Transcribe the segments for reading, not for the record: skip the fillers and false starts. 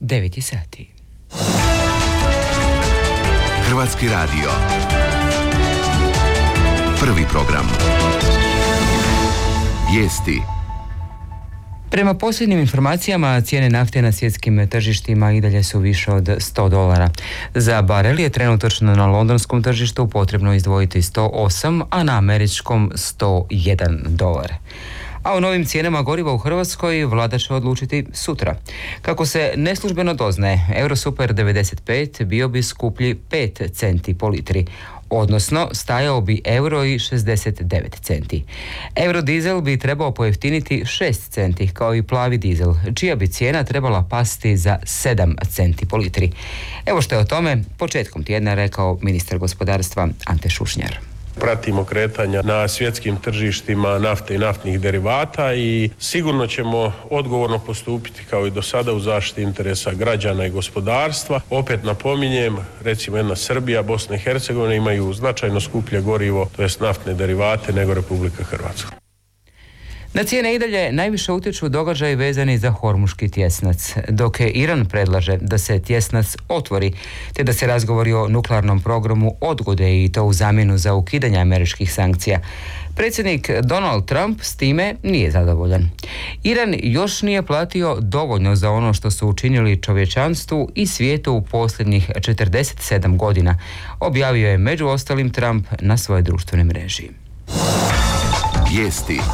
9 sati. Hrvatski radio. Prvi program. Vijesti. Prema posljednjim informacijama, cijene nafte na svjetskim tržištima i dalje su više od $100. Za barel je trenutačno na londonskom tržištu potrebno izdvojiti 108, a na američkom $101. A o novim cijenama goriva u Hrvatskoj vlada će odlučiti sutra. Kako se neslužbeno doznaje, Eurosuper 95 bio bi skuplji 5 centi po litri, odnosno stajao bi €69. Eurodizel bi trebao pojeftiniti 6 centi, kao i plavi dizel, čija bi cijena trebala pasti za 7 centi po litri. Evo što je o tome početkom tjedna rekao ministar gospodarstva Ante Šušnjar. Pratimo kretanja na svjetskim tržištima nafte i naftnih derivata i sigurno ćemo odgovorno postupiti kao i do sada u zaštiti interesa građana i gospodarstva. Opet napominjem, recimo jedna Srbija, Bosna i Hercegovina imaju značajno skuplje gorivo, to jest naftne derivate, nego Republika Hrvatska. Na cijene i dalje najviše utječu događaji vezani za Hormuški tjesnac, dok je Iran predlaže da se tjesnac otvori, te da se razgovori o nuklearnom programu odgode i to u zamjenu za ukidanje američkih sankcija. Predsjednik Donald Trump s time nije zadovoljan. Iran još nije platio dovoljno za ono što su učinili čovječanstvu i svijetu u posljednjih 47 godina, objavio je među ostalim Trump na svojoj društvenoj mreži. Vijesti.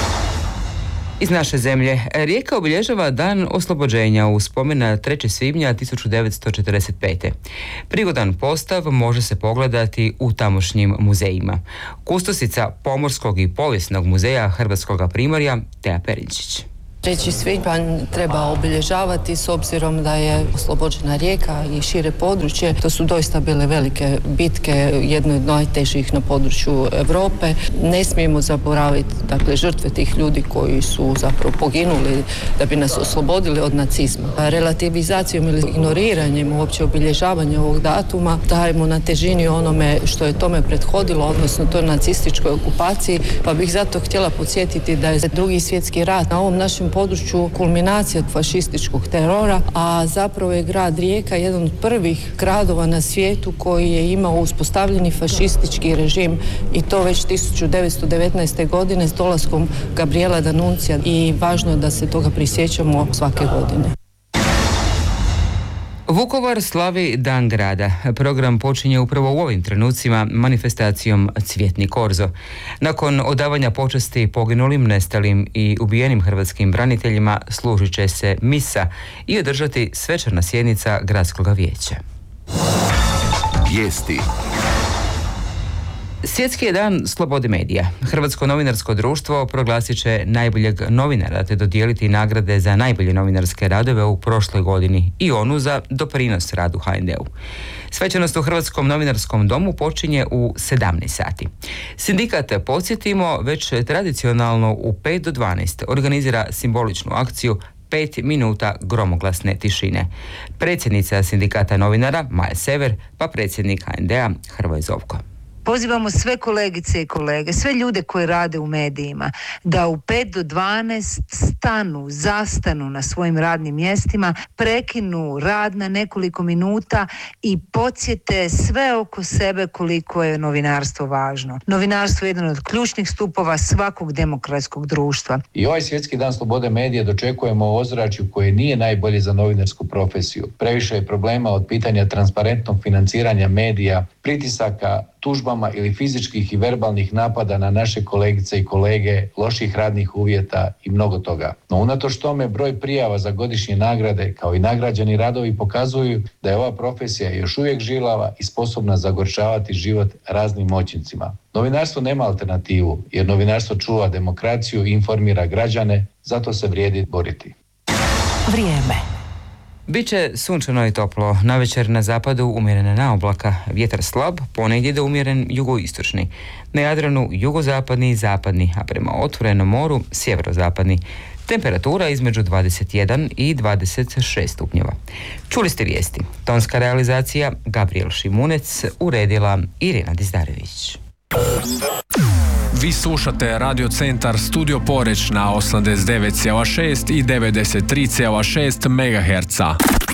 Iz naše zemlje, Rijeka obilježava dan oslobođenja u spomen na 3. svibnja 1945. Prigodan postav može se pogledati u tamošnjim muzejima. Kustosica Pomorskog i povijesnog muzeja Hrvatskoga primorja Teja Perinčić. 3. svibanj treba obilježavati s obzirom da je oslobođena Rijeka i šire područje. To su doista bile velike bitke, jedne od najtežih na području Europe. Ne smijemo zaboraviti žrtve tih ljudi koji su zapravo poginuli da bi nas oslobodili od nacizma. Relativizacijom ili ignoriranjem uopće obilježavanja ovog datuma dajemo na težini onome što je tome prethodilo, odnosno toj nacističkoj okupaciji, pa bih zato htjela podsjetiti da je Drugi svjetski rat na ovom našem području kulminacija fašističkog terora, a zapravo je grad Rijeka jedan od prvih gradova na svijetu koji je imao uspostavljeni fašistički režim i to već 1919. godine s dolaskom Gabriela D'Annunzia i važno je da se toga prisjećamo svake godine. Vukovar slavi Dan grada. Program počinje upravo u ovim trenucima manifestacijom Cvjetni korzo. Nakon odavanja počasti poginulim, nestalim i ubijenim hrvatskim braniteljima služit će se misa i održati svečana sjednica gradskog vijeća. Vijesti. Svjetski je dan slobode medija. Hrvatsko novinarsko društvo proglasit će najboljeg novinara te dodijeliti nagrade za najbolje novinarske radove u prošloj godini i onu za doprinos radu HND-u. Svečanost u Hrvatskom novinarskom domu počinje u 17 sati. Sindikat, podsjetimo, već tradicionalno u 5 do 12 organizira simboličnu akciju 5 minuta gromoglasne tišine. Predsjednica sindikata novinara Maja Sever, pa predsjednik HND-a Hrvoje Zovko. Pozivamo sve kolegice i kolege, sve ljude koji rade u medijima, da u 5 do 12 zastanu na svojim radnim mjestima, prekinu rad na nekoliko minuta i podsjete sve oko sebe koliko je novinarstvo važno. Novinarstvo je jedan od ključnih stupova svakog demokratskog društva. I ovaj svjetski dan slobode medija dočekujemo u ozračju koje nije najbolje za novinarsku profesiju. Previše je problema od pitanja transparentnog financiranja medija, pritisaka, tužbama ili fizičkih i verbalnih napada na naše kolegice i kolege, loših radnih uvjeta i mnogo toga. No unatoč tome broj prijava za godišnje nagrade kao i nagrađeni radovi pokazuju da je ova profesija još uvijek žilava i sposobna zagorčavati život raznim moćnicima. Novinarstvo nema alternativu jer novinarstvo čuva demokraciju i informira građane, zato se vrijedi boriti. Vrijeme. Biće sunčano i toplo, navečer na zapadu umjerena naoblaka, vjetar slab, ponegdje do umjeren jugoistočni. Na Jadranu jugozapadni i zapadni, a prema otvorenom moru sjeverozapadni. Temperatura između 21 i 26 stupnjeva. Čuli ste vijesti. Tonska realizacija Gabriel Šimunec, uredila Irina Dizdarević. Vi slušate Radio Centar Studio Poreć na 89,6 i 93,6 MHz.